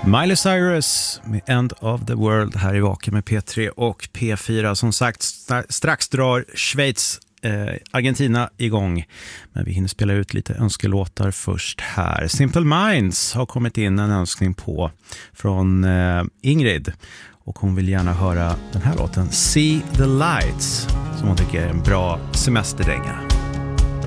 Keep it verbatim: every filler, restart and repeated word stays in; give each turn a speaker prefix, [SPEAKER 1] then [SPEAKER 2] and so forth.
[SPEAKER 1] Miley Cyrus med End of the World här i Vaken med P tre och P fyra. Som sagt, strax drar Schweiz, eh, Argentina igång. Men vi hinner spela ut lite önskelåtar först här. Simple Minds har kommit in en önskning på från eh, Ingrid. Och hon vill gärna höra den här låten See the Lights, som hon tycker är en bra semesterdänga.